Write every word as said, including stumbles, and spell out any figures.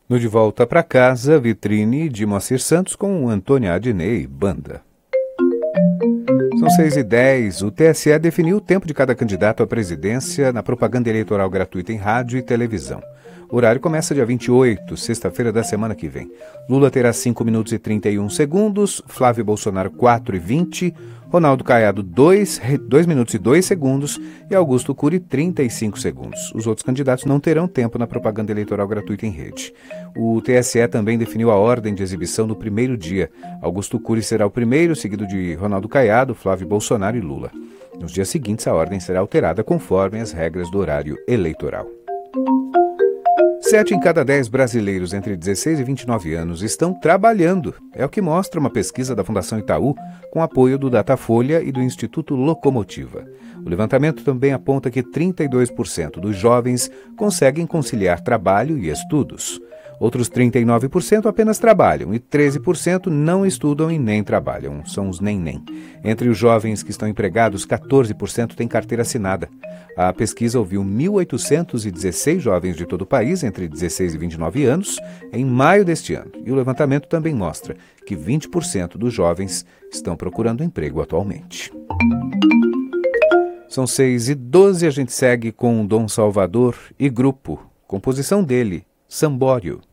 No De Volta para Casa, vitrine de Moacir Santos com Antônia Adnei Banda. São seis e dez. O T S E definiu o tempo de cada candidato à presidência na propaganda eleitoral gratuita em rádio e televisão. O horário começa dia vinte e oito, sexta-feira da semana que vem. Lula terá cinco minutos e trinta e um segundos, Flávio Bolsonaro quatro e vinte, Ronaldo Caiado dois, dois minutos e dois segundos e Augusto Cury trinta e cinco segundos. Os outros candidatos não terão tempo na propaganda eleitoral gratuita em rede. O T S E também definiu a ordem de exibição no primeiro dia. Augusto Cury será o primeiro, seguido de Ronaldo Caiado, Flávio Bolsonaro e Lula. Nos dias seguintes, a ordem será alterada conforme as regras do horário eleitoral. Sete em cada dez brasileiros entre dezesseis e vinte e nove anos estão trabalhando. É o que mostra uma pesquisa da Fundação Itaú com apoio do Datafolha e do Instituto Locomotiva. O levantamento também aponta que trinta e dois por cento dos jovens conseguem conciliar trabalho e estudos. Outros trinta e nove por cento apenas trabalham e treze por cento não estudam e nem trabalham. São os nem-nem. Entre os jovens que estão empregados, quatorze por cento têm carteira assinada. A pesquisa ouviu mil oitocentos e dezesseis jovens de todo o país entre dezesseis e vinte e nove anos em maio deste ano. E o levantamento também mostra que vinte por cento dos jovens estão procurando emprego atualmente. São seis e doze, a gente segue com Dom Salvador e Grupo. Composição dele, Sambório.